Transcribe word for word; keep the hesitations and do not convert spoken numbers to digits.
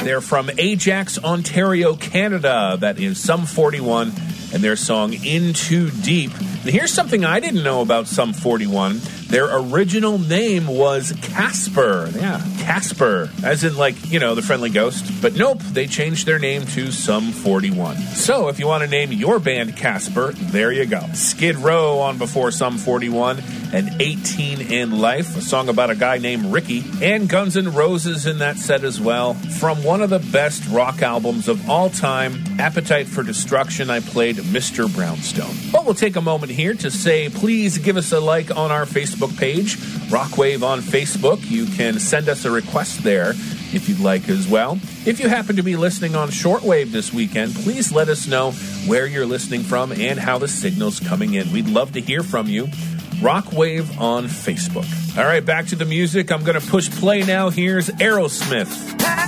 They're from Ajax, Ontario, Canada. That is Sum forty-one and their song In Too Deep. And here's something I didn't know about Sum forty-one. Their original name was Casper. Yeah, Casper. As in, like, you know, the friendly ghost. But nope, they changed their name to Sum forty-one. So if you want to name your band Casper, there you go. Skid Row on before Sum forty-one and eighteen in Life, a song about a guy named Ricky, and Guns N' Roses in that set as well. From one of the best rock albums of all time, Appetite for Destruction, I played Mister Brownstone. But we'll take a moment here to say, please give us a like on our Facebook page, Rockwave on Facebook. You can send us a request there if you'd like as well. If you happen to be listening on shortwave this weekend, please let us know where you're listening from and how the signal's coming in. We'd love to hear from you. Rockwave on Facebook. All right, back to the music. I'm going to push play now. Here's Aerosmith.